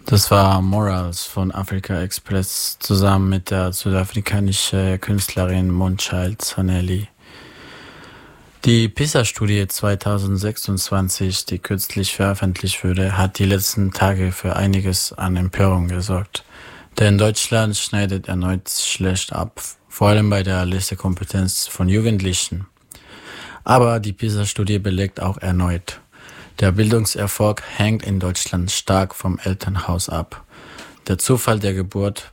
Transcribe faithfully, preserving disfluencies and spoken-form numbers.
Das war Morals von Africa Express zusammen mit der südafrikanischen Künstlerin Moonchild Zanelli. Die PISA-Studie zweitausendsechsundzwanzig, die kürzlich veröffentlicht wurde, hat die letzten Tage für einiges an Empörung gesorgt. Denn Deutschland schneidet erneut schlecht ab, vor allem bei der Lesekompetenz von Jugendlichen. Aber die PISA-Studie belegt auch erneut: Der Bildungserfolg hängt in Deutschland stark vom Elternhaus ab. Der Zufall der Geburt